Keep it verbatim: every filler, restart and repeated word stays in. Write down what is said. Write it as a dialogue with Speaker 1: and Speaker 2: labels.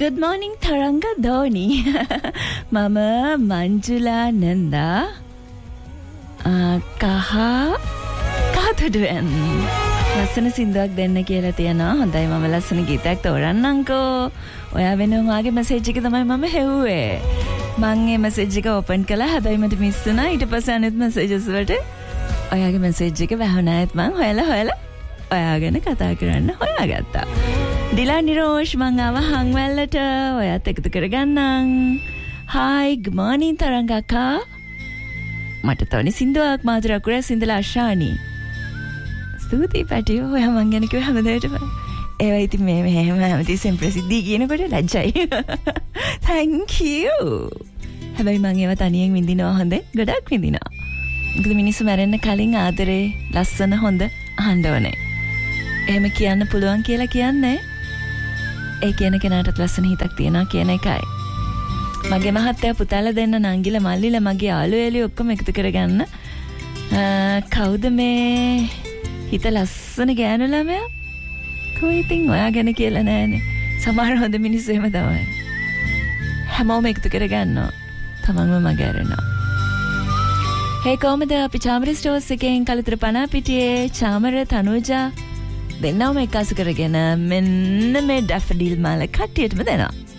Speaker 1: Good morning Taranga Dhoni. Mama Manjula Nanda. Uh, kaha Kathaduwen. ලස්සන සින්දුවක් දෙන්න කියලා තියනවා. හොඳයි මම ලස්සන ගීතයක් තෝරන්නම්කෝ. ඔයා වෙනුවාගේ මැසේජ් එක තමයි මම හෙව්වේ. මම මේ මැසේජ් එක ඕපන් කළා. හැබැයි මට මිස් වුණා. ඊට පස්සේ අනිත් මැසේජස් වලට ඔයාගේ මැසේජ් එක වැහුණා. ඒත් මම හොයලා හොයලා ඔයා ගැන කතා කරන්න හොයාගත්තා. දිලා නිරෝෂ් මං ආව හංවැල්ලට. ඔයාත් එකතු කරගන්නම්. Hi, good morning තරංගකා. මට තෝනි සින්දුවක් මාතර අකුරේ සින්දලා අශානි. ස්තුතියි පැටිය. ඔයා මං ගැන කිව්ව හැමදේටම. ඒවා ඉතින් මේ මෙහෙම හැමතිස්සෙම ප්‍රසිද්ධිය කියනකොට ලැජ්ජයි. Thank you. හැබැයි මං ඒවා තනියෙන් විඳිනවා හොඳේ. ගොඩක් විඳිනවා. මොකද මිනිස්සු මැරෙන්න කලින් ආදරේ ලස්සන හොඳ අහන්න ඕනේ. එහෙම කියන්න පුළුවන් කියලා කියන්නේ ඒ කියන කෙනාටත් ලස්සන හිතක් තියනවා කියන එකයි. මගේ මහත්තයා පුතාලා දෙන්න නංගිලා මල්ලිලා මගේ යාළුවෝ එළිය ඔක්කොම එකතු කරගන්න. කවුද මේ හිත ලස්සන ගෑනු ළමයා? කොයි ඉතින් ඔයා ගැන කියලා නෑනේ. සමහර හොඳ මිනිස්සු එහෙම තමයි. හැමෝම එකතු කරගන්නවා. තමන්ම මග ඇරෙනවා. හේ කොහමද අපි චාමර ස්ටෝර්ස් එකෙන් කලතර පනා පිටියේ චාමර තනුජා දෙන්නවම එකස කරගෙන මෙන්න මේ ඩැෆඩිල් මාල කට්ටියටම දෙනවා.